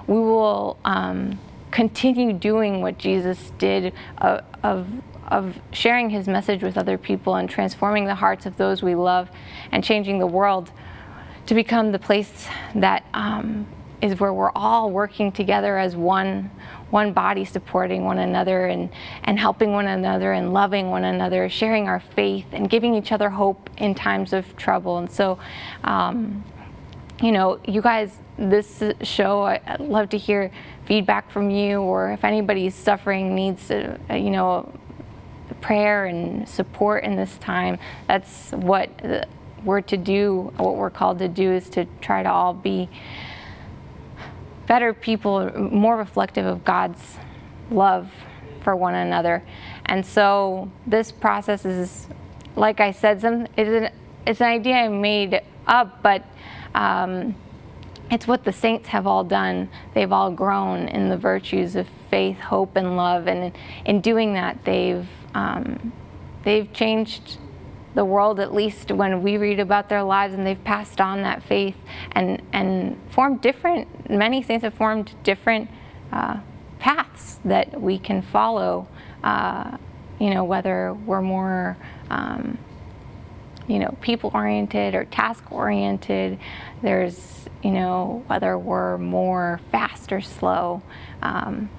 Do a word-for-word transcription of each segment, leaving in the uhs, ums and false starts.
we will um, continue doing what Jesus did uh, of of sharing his message with other people and transforming the hearts of those we love and changing the world to become the place that um, is where we're all working together as one one body, supporting one another and, and helping one another and loving one another, sharing our faith and giving each other hope in times of trouble. And so, um, you know, you guys, this show, I, I'd love to hear feedback from you, or if anybody's suffering, needs, uh, you know, prayer and support in this time. That's what we're to do, what we're called to do, is to try to all be better people, more reflective of God's love for one another. And so this process is, like I said, some, it's, an, it's an idea I made up, but um, it's what the saints have all done. They've all grown in the virtues of faith, hope, and love. And in doing that, they've, um, they've changed the world, at least when we read about their lives, and they've passed on that faith and and formed different, many saints have formed different uh, paths that we can follow, uh, you know, whether we're more um, you know, people-oriented or task-oriented. There's, you know, whether we're more fast or slow. Um,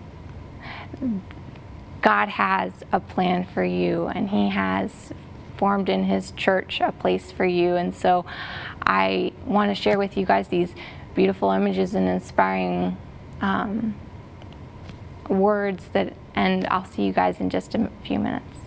God has a plan for you, and he has formed in his church a place for you. And so I want to share with you guys these beautiful images and inspiring um, words that, and I'll see you guys in just a few minutes.